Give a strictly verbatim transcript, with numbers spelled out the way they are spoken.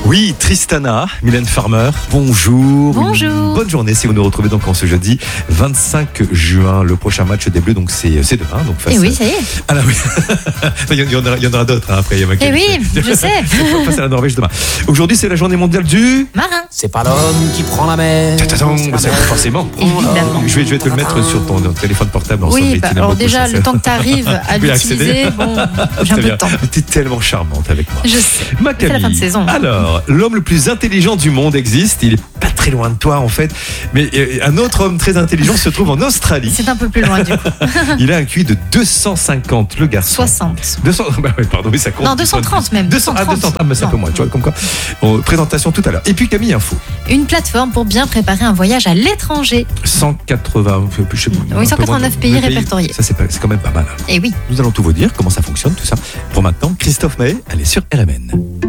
Oui, Tristana, Mylène Farmer, bonjour. Bonjour. Bonne journée si vous nous retrouvez donc en ce jeudi vingt-cinq juin. Le prochain match des Bleus, donc c'est, c'est demain. Donc face Et oui, ça y est. Ah là oui. il, y en aura, il y en aura d'autres hein, après. Il y a Et oui, je sais. Face à la Norvège demain. Aujourd'hui, c'est la journée mondiale du Marin. C'est pas l'homme qui prend la mer. Attends, c'est la c'est mer. forcément. Évidemment. Je vais, je vais te le mettre sur ton, ton téléphone portable. Oui, bah, alors déjà, le temps que tu arrives à Oui, l'utiliser, bon, j'ai un peu de temps. Tu es tellement charmante avec moi. Je sais. Ma C'est la fin de Camille. saison. Alors, l'homme le plus intelligent du monde existe. Il est pas très loin de toi en fait. Mais euh, un autre homme très intelligent se trouve en Australie. C'est un peu plus loin du coup. Il a un Q I de deux cent cinquante, le garçon. soixante. deux cents, bah ouais, pardon, mais ça compte. Non, deux cent trente même. deux cents, ah, deux cents, ah, mais c'est un peu moins, tu vois, comme quoi. Bon, présentation tout à l'heure. Et puis Camille, info. Une plateforme pour bien préparer un voyage à l'étranger. cent quatre-vingts, un peu plus, je sais pas, un peu Oui, cent quatre-vingt-neuf moins de- pays de répertoriés. Ça, c'est, pas- c'est quand même pas mal. Et oui. Nous allons tout vous dire, comment ça fonctionne, tout ça. Pour maintenant, Christophe Maé, elle est sur R M N.